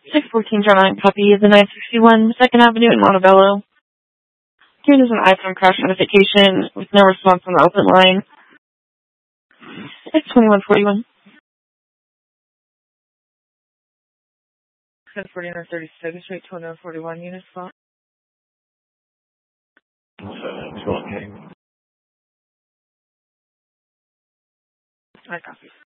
614 John copy of the 961 2nd Avenue in Montebello. Here there's an iPhone crash notification with no response on the open line. It's 2141. 1040 Street, 2141 unit spot. Okay. I copy.